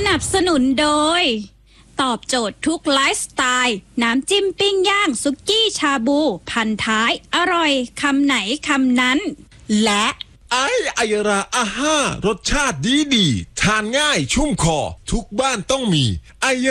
นับสนุนโดยตอบโจทย์ทุกไลฟ์สไตล์น้ำจิ้มปิ้งย่างซุกี้ชาบูพันท้ายอร่อยคำไหนคำนั้นและไอราอาห้ารสชาติดีทานง่ายชุ่มคอทุกบ้านต้องมีไอ